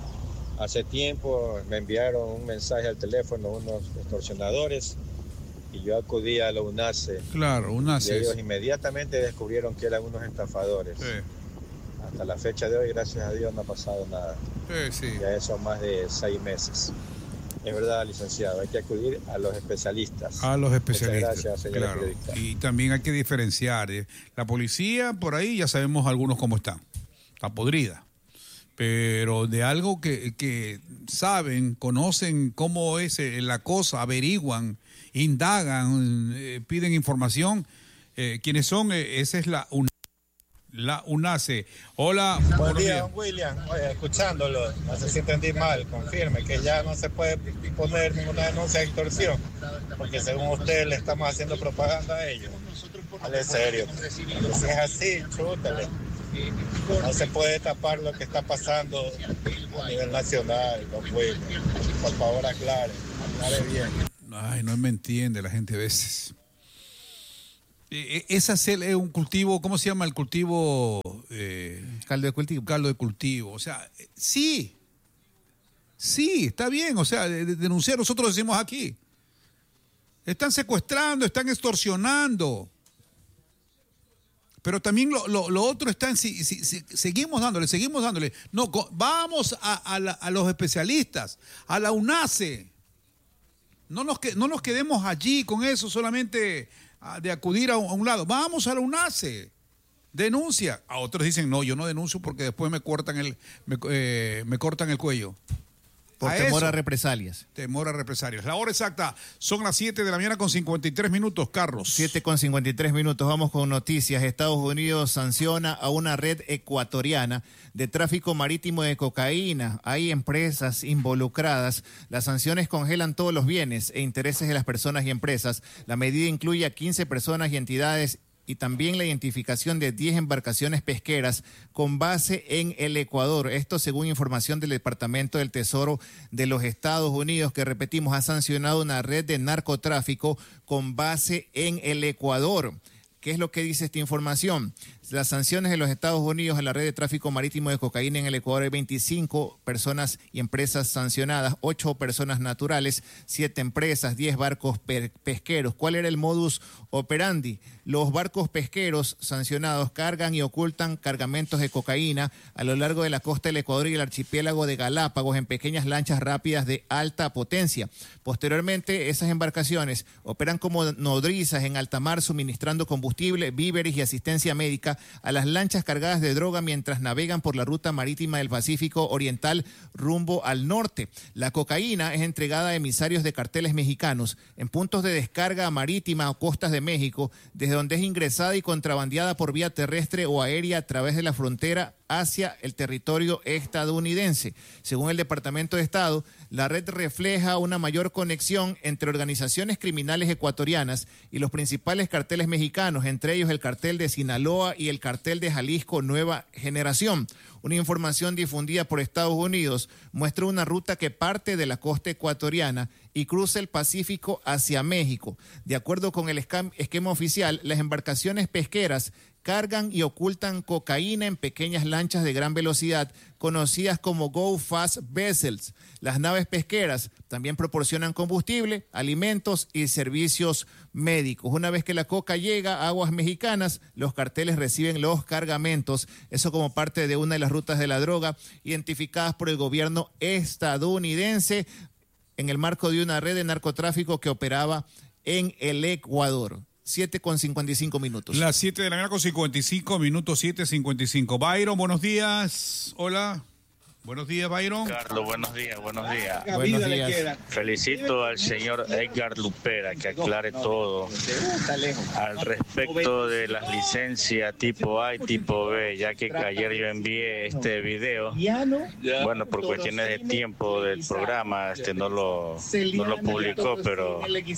Hace tiempo me enviaron un mensaje al teléfono unos extorsionadores y yo acudí a la UNACE. Claro, UNACE. Y ellos inmediatamente descubrieron que eran unos estafadores. Sí. Hasta la fecha de hoy, gracias a Dios, no ha pasado nada. Sí, sí. Ya son más de seis meses. Es verdad, licenciado, hay que acudir a los especialistas. A los especialistas. Muchas gracias, señora claro. periodista. Y también hay que diferenciar. ¿eh? La policía, por ahí ya sabemos algunos cómo están. Está podrida. Pero de algo que, que saben, conocen cómo es la cosa, averiguan, indagan, eh, piden información. Eh, ¿Quiénes son? Eh, esa es la UNACE. La UNACE. Hola. Buen día, don William. Oye, escuchándolo, no sé si entendí mal, confirme que ya no se puede poner ninguna denuncia de extorsión, porque según usted le estamos haciendo propaganda a ellos. Vale, serio. Si es así, chútale. No se puede tapar lo que está pasando a nivel nacional, don William. Por favor, aclare, aclare bien. Ay, no me entiende la gente a veces. Esa es un cultivo, ¿cómo se llama el cultivo? Eh, caldo de cultivo. Caldo de cultivo. O sea, sí, sí, está bien. O sea, de, de denunciar, nosotros decimos aquí. Están secuestrando, están extorsionando. Pero también lo, lo, lo otro está en si, si, si, seguimos dándole, seguimos dándole. No, co, vamos a, a, la, a los especialistas, a la UNACE. No nos, que, no nos quedemos allí con eso solamente de acudir a un, a un lado. Vamos a la UNACE. Denuncia. A otros dicen, no, yo no denuncio porque después me cortan el, me, eh, me cortan el cuello. Por a temor eso, a represalias. Temor a represalias. La hora exacta son las siete de la mañana con cincuenta y tres minutos, Carlos. siete con cincuenta y tres minutos. Vamos con noticias. Estados Unidos sanciona a una red ecuatoriana de tráfico marítimo de cocaína. Hay empresas involucradas. Las sanciones congelan todos los bienes e intereses de las personas y empresas. La medida incluye a quince personas y entidades y también la identificación de diez embarcaciones pesqueras con base en el Ecuador. Esto según información del Departamento del Tesoro de los Estados Unidos, que repetimos, ha sancionado una red de narcotráfico con base en el Ecuador. ¿Qué es lo que dice esta información? Las sanciones de los Estados Unidos a la red de tráfico marítimo de cocaína en el Ecuador hay veinticinco personas y empresas sancionadas, ocho personas naturales, siete empresas, diez barcos pesqueros. ¿Cuál era el modus operandi? Los barcos pesqueros sancionados cargan y ocultan cargamentos de cocaína a lo largo de la costa del Ecuador y el archipiélago de Galápagos en pequeñas lanchas rápidas de alta potencia. Posteriormente, esas embarcaciones operan como nodrizas en alta mar, suministrando combustible, víveres y asistencia médica a las lanchas cargadas de droga mientras navegan por la ruta marítima del Pacífico Oriental rumbo al norte. La cocaína es entregada a emisarios de carteles mexicanos en puntos de descarga marítima o costas de México, desde donde es ingresada y contrabandeada por vía terrestre o aérea a través de la frontera hacia el territorio estadounidense. Según el Departamento de Estado, la red refleja una mayor conexión entre organizaciones criminales ecuatorianas y los principales carteles mexicanos, entre ellos el cartel de Sinaloa y el cartel de Jalisco Nueva Generación. Una información difundida por Estados Unidos muestra una ruta que parte de la costa ecuatoriana y cruza el Pacífico hacia México. De acuerdo con el esquema oficial, las embarcaciones pesqueras cargan y ocultan cocaína en pequeñas lanchas de gran velocidad, conocidas como Go Fast Vessels. Las naves pesqueras también proporcionan combustible, alimentos y servicios médicos. Una vez que la coca llega a aguas mexicanas, los carteles reciben los cargamentos, eso como parte de una de las rutas de la droga identificadas por el gobierno estadounidense en el marco de una red de narcotráfico que operaba en el Ecuador. siete con cincuenta y cinco minutos. Las siete de la mañana con cincuenta y cinco minutos, siete cincuenta y cinco. Byron, buenos días. Hola. Buenos días, Byron. Carlos, buenos días, buenos días. Buenos días. Felicito al señor Edgar Lupera que aclare todo al respecto de las licencias tipo A y tipo B, ya que ayer yo envié este video. Bueno, por cuestiones de tiempo del programa, este no lo, no lo publicó, pero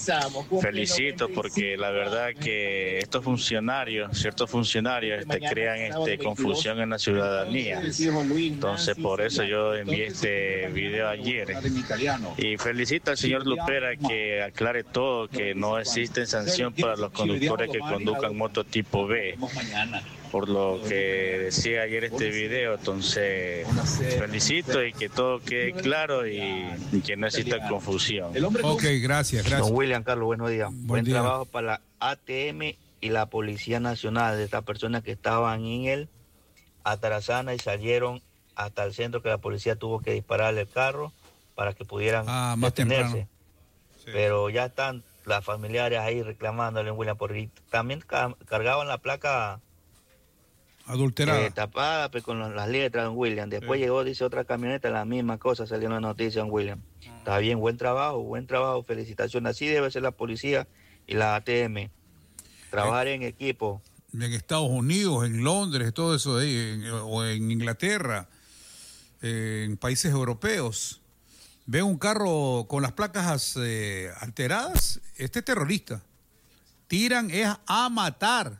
felicito porque la verdad que estos funcionarios, ciertos funcionarios, este, crean este, confusión en la ciudadanía. Entonces, por eso eso yo envié este video ayer. Y felicito al señor Lupera que aclare todo, que no existe sanción para los conductores que conduzcan moto tipo B. Por lo que decía ayer este video, entonces felicito y que todo quede claro y, y que no exista confusión. Ok, gracias, gracias. Don William Carlos, buenos días. Buen Buen día. trabajo para la A T M y la Policía Nacional, de estas personas que estaban en el Atarazana y salieron hasta el centro, que la policía tuvo que dispararle el carro para que pudieran Ah, más detenerse. temprano. Sí. Pero ya están las familiares ahí reclamándole en William, porque también ca- cargaban la placa Adulterada. eh, tapada pues, con las letras de William. Después Sí. llegó, dice, otra camioneta, la misma cosa, salió en la noticia en William. Está bien, buen trabajo, buen trabajo, felicitaciones. Así debe ser la policía y la A T M. Trabajar en equipo. En Estados Unidos, en Londres, todo eso ahí, en- o en Inglaterra, eh, en países europeos, ve un carro con las placas eh, alteradas, este es terrorista. Tiran es a matar.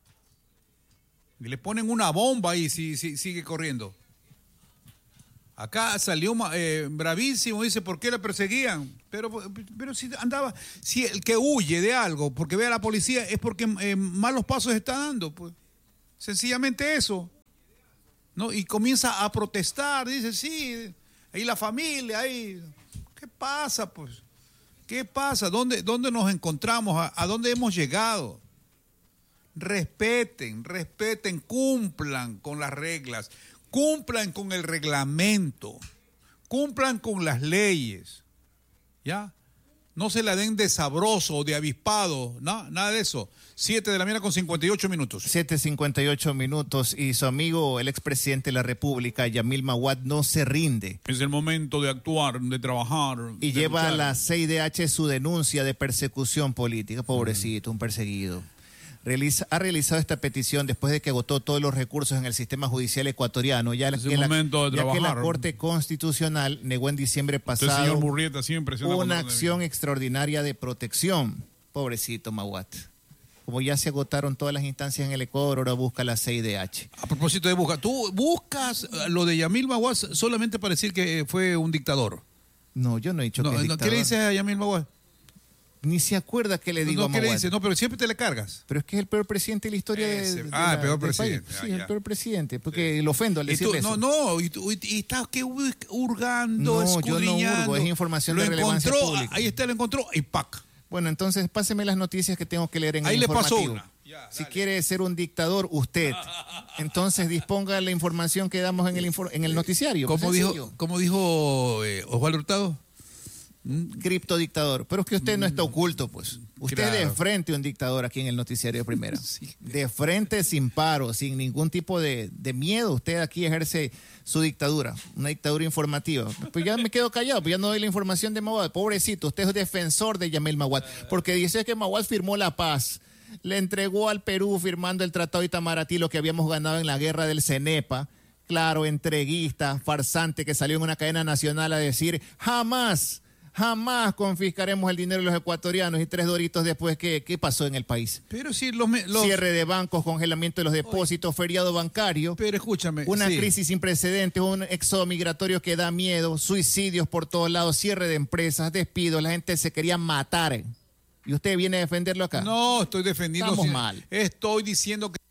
Y le ponen una bomba y si, si- sigue corriendo. Acá salió eh, bravísimo, dice, ¿por qué la perseguían? Pero, pero si andaba, si el que huye de algo porque ve a la policía es porque eh, malos pasos está dando, pues. Sencillamente eso. ¿No? Y comienza a protestar, dice, sí, ahí la familia, ahí. ¿Qué pasa, pues? ¿Qué pasa? ¿Dónde, dónde nos encontramos? ¿A, a dónde hemos llegado? Respeten, respeten, cumplan con las reglas, cumplan con el reglamento, cumplan con las leyes, ¿ya? No se la den de sabroso, de avispado, no, nada de eso. Siete de la mañana con cincuenta y ocho minutos. siete cincuenta y ocho minutos y su amigo, el expresidente de la República, Yamil Maguad, no se rinde. Es el momento de actuar, de trabajar. Y de lleva a luchar. la C I D H su denuncia de persecución política. Pobrecito, un perseguido. Realiza, ha realizado esta petición después de que agotó todos los recursos en el sistema judicial ecuatoriano, ya, Es que el la, momento de ya que la trabajar. Corte Constitucional negó en diciembre Usted, pasado señor Murrieta, siempre se anda una acordando de mí. acción extraordinaria de protección. Pobrecito Maguad. Como ya se agotaron todas las instancias en el Ecuador, ahora busca la C I D H. A propósito de buscar, ¿tú buscas lo de Yamil Maguad solamente para decir que fue un dictador? No, yo no he dicho No, que es no, dictador. ¿qué le dices a Yamil Maguad? Ni se acuerda qué le digo No, a ¿qué le Maguad. dices? No, pero siempre te le cargas. Pero es que es el peor presidente de la historia de, Ese- de ah, la- el peor del presidente. país. Ah, Sí, ya. el peor presidente, porque lo ofendo al Y tú- decirle no, eso. no, y, tú- y- y estás que hurgando, No, yo no escudriñando. hurgo, es información Lo de relevancia encontró, pública. ahí está, lo encontró y ¡pac! Bueno, entonces páseme las noticias que tengo que leer en Ahí el le pasó informativo. una. Si quiere ser un dictador, usted. Entonces disponga la información que damos en el, infor- en el noticiario. ¿Cómo Sencillo. dijo, cómo dijo eh, Osvaldo Hurtado? Criptodictador. Pero es que usted no está oculto, pues. Usted Claro. de frente un dictador aquí en el noticiario de Primera. De frente, sin paro, sin ningún tipo de, de miedo. Usted aquí ejerce su dictadura, una dictadura informativa. Pues ya me quedo callado, pues ya no doy la información de Maguad. Pobrecito, usted es defensor de Yamil Maguad, porque dice que Maguad firmó la paz. Le entregó al Perú firmando el Tratado de Itamaraty lo que habíamos ganado en la guerra del Cenepa. Claro, entreguista, farsante, que salió en una cadena nacional a decir jamás, jamás confiscaremos el dinero de los ecuatorianos, y tres doritos después, ¿qué, qué pasó en el país? Pero si los, me- los- Cierre de bancos, congelamiento de los depósitos, feriado bancario. Pero escúchame. Una sí. crisis sin precedentes, un éxodo migratorio que da miedo, suicidios por todos lados, cierre de empresas, despidos, la gente se quería matar. ¿Y usted viene a defenderlo acá? No, estoy defendiendo. Estamos si- mal. Estoy diciendo que